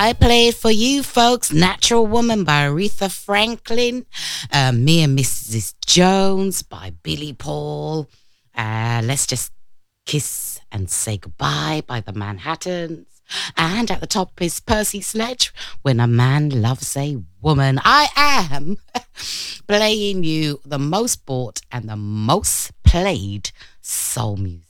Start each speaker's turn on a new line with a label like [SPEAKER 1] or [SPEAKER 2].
[SPEAKER 1] I played for you folks Natural Woman by Aretha Franklin, Me and Mrs. Jones by Billy Paul, Let's Just Kiss and Say Goodbye by the Manhattans. And at the top is Percy Sledge, When a Man Loves a Woman. I am playing you the most bought and the most played soul music.